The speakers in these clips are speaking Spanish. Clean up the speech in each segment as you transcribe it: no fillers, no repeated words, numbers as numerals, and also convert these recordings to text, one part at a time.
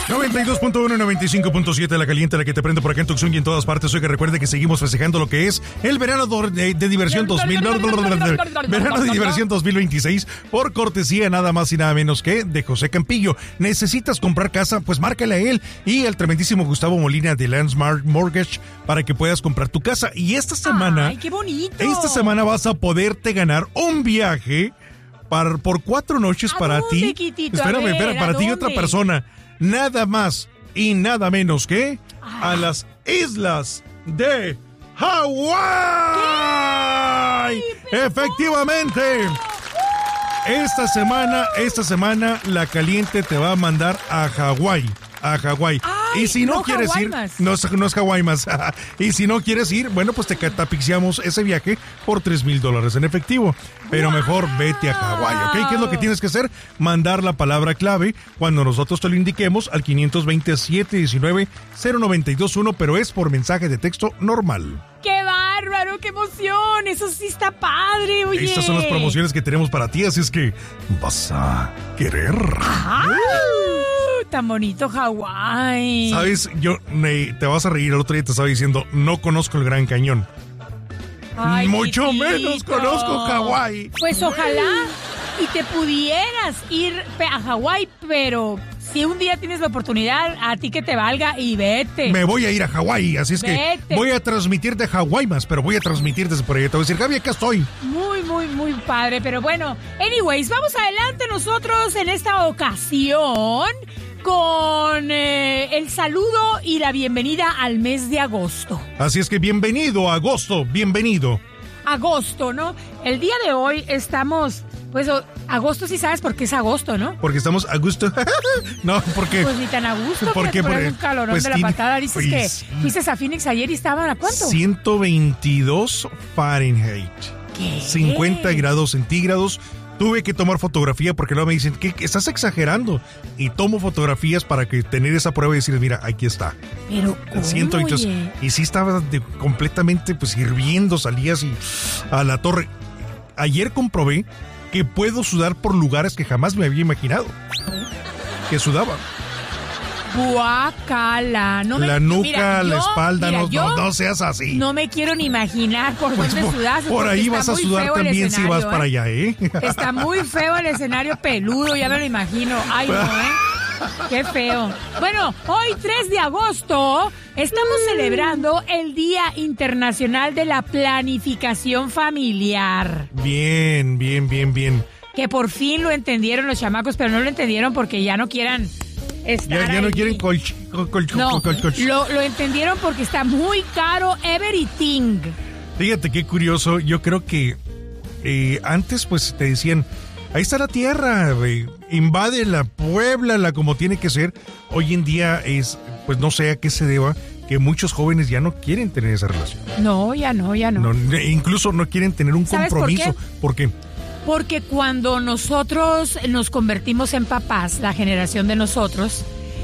92.1 y 95.7, la caliente, la que te prende por acá en Tucson y en todas partes. Hoy que recuerde que seguimos festejando lo que es el verano de diversión 2026 por cortesía nada más y nada menos que de José Campillo. ¿Necesitas comprar casa? Pues márcale a él y al tremendísimo Gustavo Molina de Landsmark Mortgage para que puedas comprar tu casa. Y esta semana, ¡ay, qué bonito! Esta semana vas a poderte ganar un viaje por 4 noches para ti. Quitito? Espérame, para ti y otra persona. Nada más y nada menos que a las islas de Hawái. Efectivamente. Esta semana la caliente te va a mandar a Hawái. Ay, y si no quieres Hawái ir, más. no es Hawái más. Y si no quieres ir, bueno, pues te catapixiamos ese viaje por $3,000 en efectivo. Pero mejor vete a Hawái, ¿ok? ¿Qué es lo que tienes que hacer? Mandar la palabra clave cuando nosotros te lo indiquemos al 520-719-0921, pero es por mensaje de texto normal. ¡Qué bárbaro! ¡Qué emoción! Eso sí está padre, oye. Estas son las promociones que tenemos para ti, así es que vas a querer. Tan bonito Hawái. ¿Sabes? Te vas a reír, el otro día te estaba diciendo, no conozco el Gran Cañón. Ay, mucho chiquito. menos conozco Hawái. Pues ojalá y te pudieras ir a Hawái, pero si un día tienes la oportunidad, a ti que te valga y vete. Me voy a ir a Hawái, así es que voy a transmitir de Hawái más, pero voy a transmitir desde por allá. Te voy a decir, Gaby, acá estoy. Muy, muy, muy padre, pero bueno, anyways, vamos adelante nosotros en esta ocasión con el saludo y la bienvenida al mes de agosto. Así es que bienvenido a agosto, bienvenido. Agosto, ¿no? El día de hoy estamos, pues, agosto sí sabes por qué es agosto, ¿no? Porque estamos a gusto. No, porque... Pues ni tan a gusto, porque por un calorón pues de la patada. Dices pues, que fuiste a Phoenix ayer y estaban ¿a cuánto? 122 Fahrenheit. ¿Qué? 50 grados centígrados. Tuve que tomar fotografía porque luego me dicen que estás exagerando. Y tomo fotografías para que tener esa prueba y decir, mira, aquí está. Pero ¿cómo, y sí estaba completamente pues hirviendo, salías y a la torre. Ayer comprobé que puedo sudar por lugares que jamás me había imaginado que sudaba. Guacala. No la nuca, mira, la espalda, mira, no seas así. No me quiero ni imaginar por dónde sudas. Por ahí vas a sudar también si vas para allá, ¿eh? Está muy feo el escenario peludo, ya me lo imagino. Ay, no, Qué feo. Bueno, hoy 3 de agosto estamos celebrando el Día Internacional de la Planificación Familiar. Bien. Que por fin lo entendieron los chamacos, pero no lo entendieron porque ya no quieran estar ya no quieren No, lo entendieron porque está muy caro everything. Fíjate qué curioso, yo creo que antes pues te decían, ahí está la tierra, invádela, puéblala como tiene que ser. Hoy en día pues no sé a qué se deba que muchos jóvenes ya no quieren tener esa relación. No, ya no. Incluso no quieren tener un compromiso. ¿Por qué? Porque cuando nosotros nos convertimos en papás, la generación de nosotros,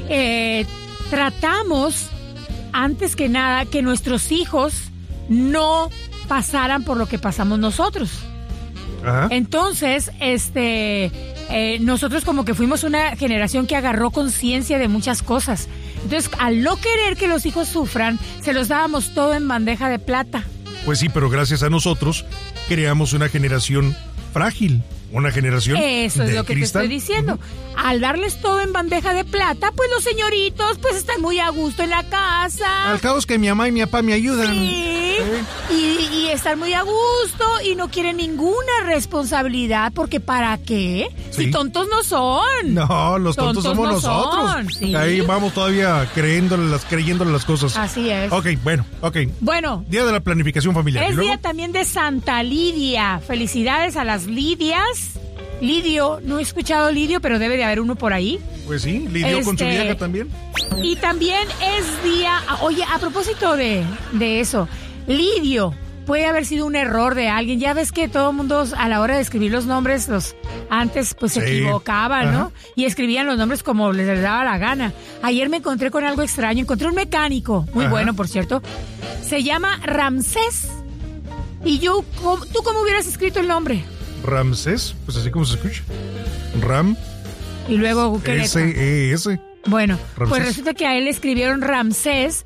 tratamos, antes que nada, que nuestros hijos no pasaran por lo que pasamos nosotros. Ajá. Entonces, nosotros como que fuimos una generación que agarró conciencia de muchas cosas. Entonces, al no querer que los hijos sufran, se los dábamos todo en bandeja de plata. Pues sí, pero gracias a nosotros creamos una generación frágil, una generación Eso es de lo que cristal. te estoy diciendo. Al darles todo en bandeja de plata, pues los señoritos pues están muy a gusto en la casa. Al cabo es que mi mamá y mi papá me ayudan. Sí, y están muy a gusto y no quieren ninguna responsabilidad, porque ¿para qué? Sí. Si tontos no son. No, los tontos somos no nosotros. Son, sí. Ahí vamos todavía creyéndole las cosas. Así es. Ok. Bueno. Día de la planificación familiar. Es día también de Santa Lidia. Felicidades a las Lidias. Lidio, no he escuchado Lidio, pero debe de haber uno por ahí. Pues sí, Lidio con su vieja también. Y también es día... Oye, a propósito de eso, Lidio puede haber sido un error de alguien. Ya ves que todo el mundo a la hora de escribir los nombres, antes pues se equivocaban, ¿no? Y escribían los nombres como les daba la gana. Ayer me encontré con algo extraño. Encontré un mecánico, muy bueno, por cierto. Se llama Ramsés. Y ¿tú cómo hubieras escrito el nombre? Ramsés, pues así como se escucha. Ram. Y luego, ¿qué letra? S-E-S. Bueno, Ramsés. pues resulta que a él le escribieron Ramsés,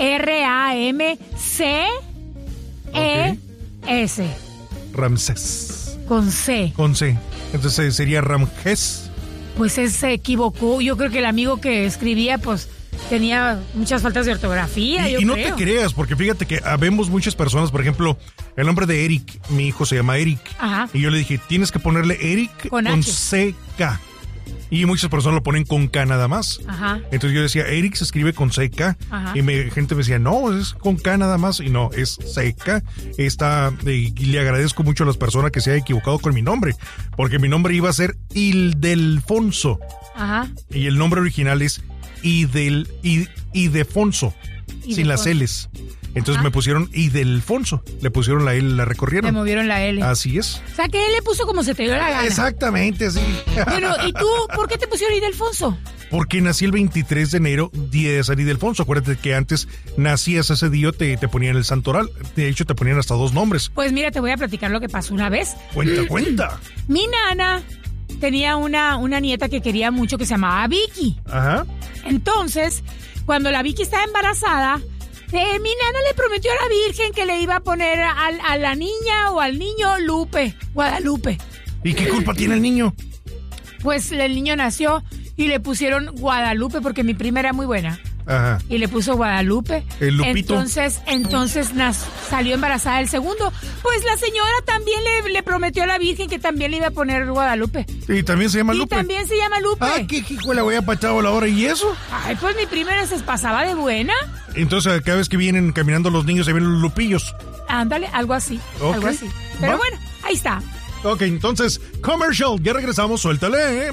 R-A-M-C-E-S. Ramsés. Con C. Con C. Entonces sería Ramjés. Pues él se equivocó. Yo creo que el amigo que escribía, pues, tenía muchas faltas de ortografía, Y no te creas, porque fíjate que habemos muchas personas, por ejemplo, el nombre de Eric, mi hijo se llama Eric. Ajá. Y yo le dije, tienes que ponerle Eric Con con H. CK. Y muchas personas lo ponen con K nada más. Ajá. Entonces yo decía, Eric se escribe con CK. Ajá. Y gente me decía, no, es con K nada más. Y no, es CK. Y le agradezco mucho a las personas que se hayan equivocado con mi nombre. Porque mi nombre iba a ser Ildefonso. Ajá. Y el nombre original es Idefonso. Sin las L's. Entonces me pusieron Idelfonso. Le pusieron la L, la recorrieron. Le movieron la L. Así es. O sea, que él le puso como se te dio la gana. Exactamente, sí. Pero, ¿y tú por qué te pusieron Idelfonso? Porque nací el 23 de enero, día de San Ildefonso. Acuérdate que antes nacías ese día, te ponían el santoral. De hecho, te ponían hasta 2 nombres. Pues mira, te voy a platicar lo que pasó una vez. Cuenta. Mi nana tenía una nieta que quería mucho que se llamaba Vicky. Ajá. Entonces, cuando la Vicky estaba embarazada, mi nana le prometió a la Virgen que le iba a poner a la niña o al niño Guadalupe. ¿Y qué culpa tiene el niño? Pues el niño nació y le pusieron Guadalupe porque mi prima era muy buena. Ajá. Y le puso Guadalupe. El Lupito. Entonces salió embarazada el segundo. Pues la señora también le prometió a la Virgen que también le iba a poner Guadalupe. Y también se llama Y Lupe. también se llama Lupe. Ah, qué hijo de la voy a pachado la hora. ¿Y eso? Ay, pues mi prima se pasaba de buena. Entonces, cada vez que vienen caminando los niños, se ven los lupillos. Ándale, algo así. Ok. Algo así. Pero Va. bueno, ahí está. Ok, entonces, commercial. Ya regresamos, suéltale.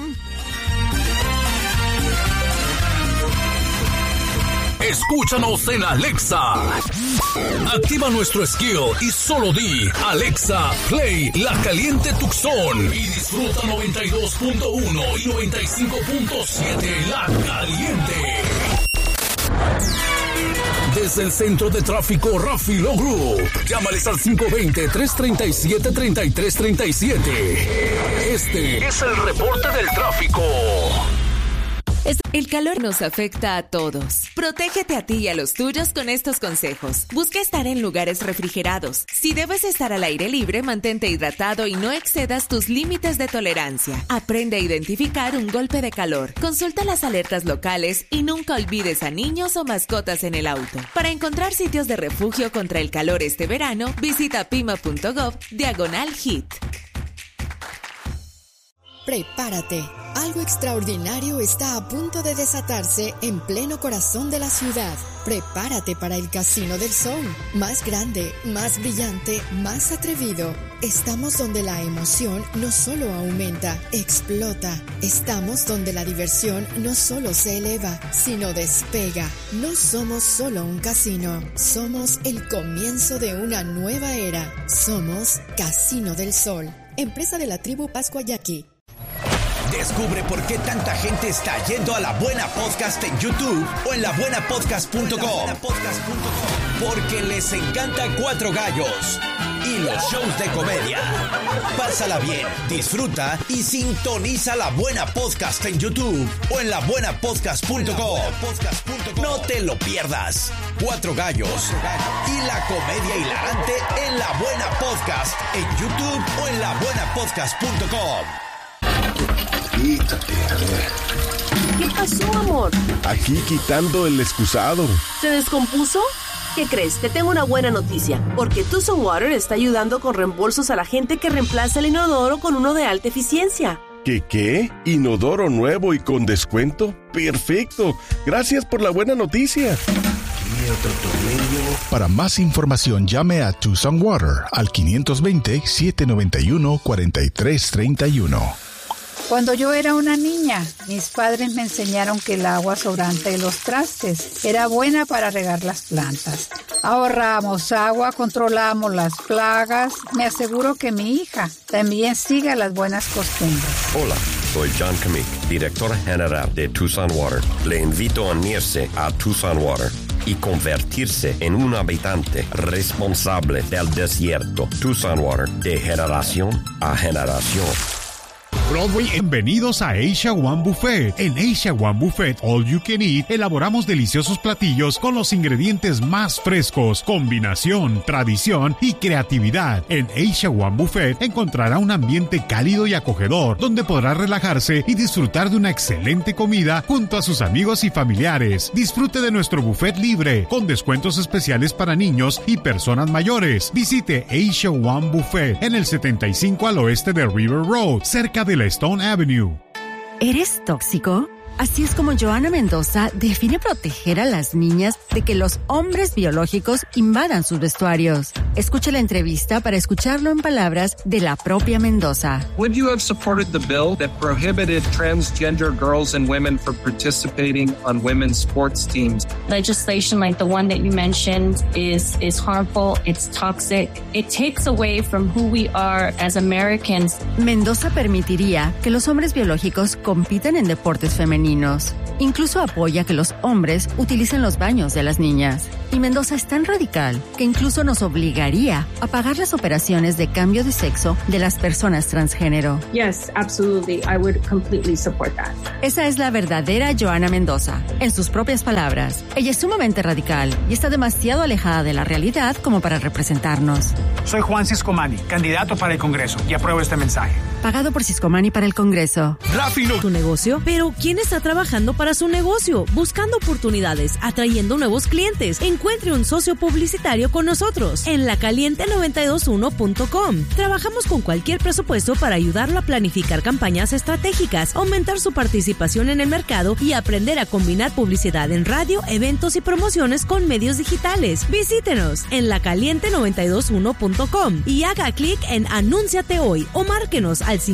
Escúchanos en Alexa. Activa nuestro skill y solo di Alexa, play La Caliente Tucson y disfruta 92.1 y 95.7 La Caliente. Desde el centro de tráfico Rafi Lo Group, llámales al 520-337-3337. Este es el reporte del tráfico. El calor nos afecta a todos. Protégete a ti y a los tuyos con estos consejos. Busca estar en lugares refrigerados. Si debes estar al aire libre, mantente hidratado y no excedas tus límites de tolerancia. Aprende a identificar un golpe de calor. Consulta las alertas locales y nunca olvides a niños o mascotas en el auto. Para encontrar sitios de refugio contra el calor este verano, visita pima.gov/HEAT. Prepárate. Algo extraordinario está a punto de desatarse en pleno corazón de la ciudad. Prepárate para el Casino del Sol. Más grande, más brillante, más atrevido. Estamos donde la emoción no solo aumenta, explota. Estamos donde la diversión no solo se eleva, sino despega. No somos solo un casino. Somos el comienzo de una nueva era. Somos Casino del Sol. Empresa de la tribu Pascua Yaqui. Descubre por qué tanta gente está yendo a La Buena Podcast en YouTube o en labuenapodcast.com. Porque les encanta Cuatro Gallos y los shows de comedia. Pásala bien, disfruta y sintoniza La Buena Podcast en YouTube o en labuenapodcast.com. No te lo pierdas. Cuatro Gallos y la comedia hilarante en La Buena Podcast en YouTube o en labuenapodcast.com. ¿Qué pasó, amor? Aquí quitando el excusado. ¿Se descompuso? ¿Qué crees? Te tengo una buena noticia, porque Tucson Water está ayudando con reembolsos a la gente que reemplaza el inodoro con uno de alta eficiencia. ¿Qué? ¿Inodoro nuevo y con descuento? ¡Perfecto! Gracias por la buena noticia. Para más información, llame a Tucson Water al 520-791-4331. Cuando yo era una niña, mis padres me enseñaron que el agua sobrante de los trastes era buena para regar las plantas. Ahorramos agua, controlamos las plagas. Me aseguro que mi hija también siga las buenas costumbres. Hola, soy John Kamick, director general de Tucson Water. Le invito a unirse a Tucson Water y convertirse en un habitante responsable del desierto. Tucson Water, de generación a generación. Broadway. Bienvenidos a Asia One Buffet. En Asia One Buffet All You Can Eat elaboramos deliciosos platillos con los ingredientes más frescos, combinación, tradición y creatividad. En Asia One Buffet encontrará un ambiente cálido y acogedor donde podrá relajarse y disfrutar de una excelente comida junto a sus amigos y familiares. Disfrute de nuestro buffet libre con descuentos especiales para niños y personas mayores. Visite Asia One Buffet en el 75 al oeste de River Road, cerca de la Stone Avenue. ¿Eres tóxico? Así es como Joana Mendoza define proteger a las niñas de que los hombres biológicos invadan sus vestuarios. Escucha la entrevista para escucharlo en palabras de la propia Mendoza. Would you have supported the bill that prohibited transgender girls and women from participating on women's sports teams? Legislation like the one that you mentioned is harmful, it's toxic. It takes away from who we are as Americans. Mendoza permitiría que los hombres biológicos compitan en deportes femeninos. Incluso apoya que los hombres utilicen los baños de las niñas. Y Mendoza es tan radical que incluso nos obligaría a pagar las operaciones de cambio de sexo de las personas transgénero. Yes, absolutely. I would completely support that. Esa es la verdadera Joana Mendoza. En sus propias palabras, ella es sumamente radical y está demasiado alejada de la realidad como para representarnos. Soy Juan Ciscomani, candidato para el Congreso, y apruebo este mensaje. Pagado por Ciscomani para el Congreso. Rápido. Tu negocio, pero ¿quién está trabajando para su negocio? Buscando oportunidades, atrayendo nuevos clientes. Encuentre un socio publicitario con nosotros en lacaliente921.com. Trabajamos con cualquier presupuesto para ayudarlo a planificar campañas estratégicas, aumentar su participación en el mercado y aprender a combinar publicidad en radio, eventos y promociones con medios digitales. Visítenos en lacaliente921.com y haga clic en Anúnciate hoy o márquenos al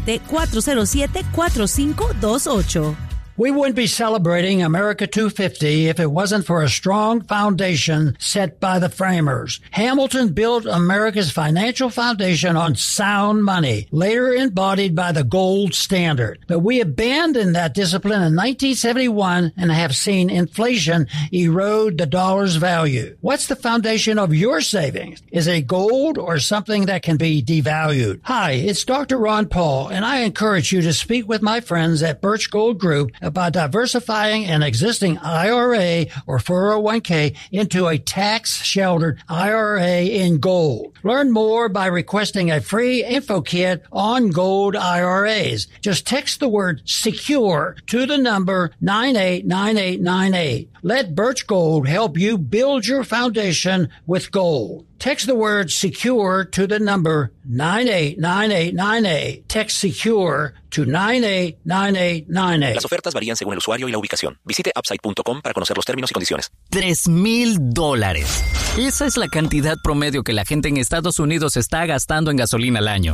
520-407-4528. We wouldn't be celebrating America 250 if it wasn't for a strong foundation set by the framers. Hamilton built America's financial foundation on sound money, later embodied by the gold standard. But we abandoned that discipline in 1971 and have seen inflation erode the dollar's value. What's the foundation of your savings? Is it gold or something that can be devalued? Hi, it's Dr. Ron Paul, and I encourage you to speak with my friends at Birch Gold Group about diversifying an existing IRA or 401k into a tax-sheltered IRA in gold. Learn more by requesting a free info kit on gold IRAs. Just text the word SECURE to the number 989898. Let Birch Gold help you build your foundation with gold. Text the word SECURE to the number 989898. Text SECURE to 989898. Las ofertas varían según el usuario y la ubicación. Visite upside.com para conocer los términos y condiciones. $3,000. Esa es la cantidad promedio que la gente en Estados Unidos está gastando en gasolina al año.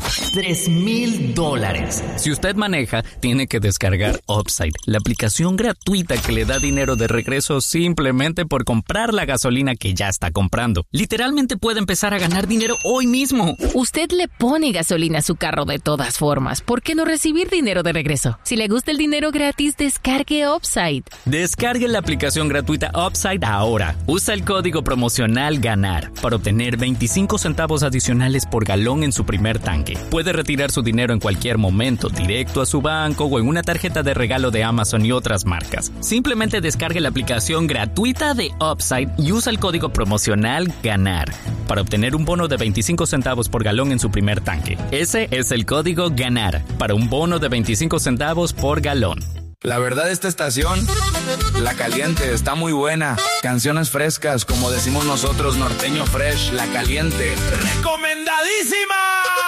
$3,000. Si usted maneja, tiene que descargar Upside, la aplicación gratuita que le da dinero de regreso simplemente por comprar la gasolina que ya está comprando. Literalmente puede empezar a ganar dinero hoy mismo. Usted le pone gasolina a su carro de todas formas. ¿Por qué no recibir dinero de regreso? Si le gusta el dinero gratis, descargue Upside. Descargue la aplicación gratuita Upside ahora. Usa el código promocional GANAR para obtener 25 centavos adicionales por galón en su primer tanque. Puede retirar su dinero en cualquier momento, directo a su banco o en una tarjeta de regalo de Amazon y otras marcas. Simplemente descargue la aplicación gratuita de Upside y usa el código promocional GANAR para obtener un bono de 25 centavos por galón en su primer tanque. Ese es el código GANAR para un bono de 25 centavos por galón. La verdad, esta estación, La Caliente, está muy buena. Canciones frescas, como decimos nosotros, norteño fresh, La Caliente. ¡Recomendadísimo!